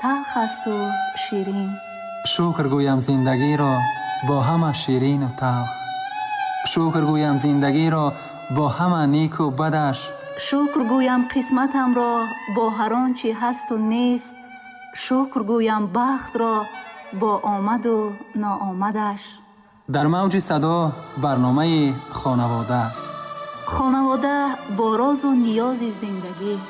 талх асту ширин. шукр гӯям зиндагиро бо ҳама ширину талх. шукр гӯям зиндагиро бо ҳама неку бадаш. шукр гӯям қисматамро бо ҳар он чи ҳасту нест. шукр гӯям бахтро бо омаду ноомадаш. дар мавҷи садо барномаи хонавода. хонавода бо розу ниёзи зиндагӣ.